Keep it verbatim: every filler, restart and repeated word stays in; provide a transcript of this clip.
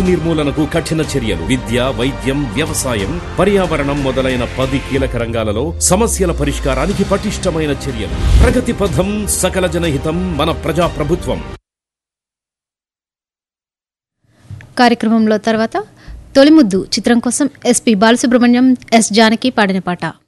నిర్మూలనకు కఠిన చర్యలు, విద్య, వైద్యం, వ్యవసాయం, పర్యావరణం మొదలైన పది కీలక రంగాలలో సమస్యల పరిష్కారానికి పటిష్టమైన చర్యలు. ప్రగతి పథం, సకల జనహితం, మన ప్రజా ప్రభుత్వం. కార్యక్రమంలో తర్వాత తొలిముద్దు చిత్రం కోసం ఎస్పి బాలసుబ్రహ్మణ్యం, ఎస్ జానకి పాడిన పాట.